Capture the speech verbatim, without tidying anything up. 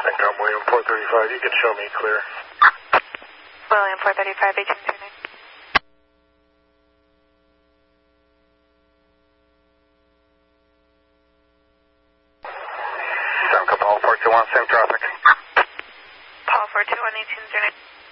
think I'm William four thirty-five. You can show me clear. William four thirty-five, eighteen thirty. Paul four two one, same traffic. Paul four two one, eighteen thirty.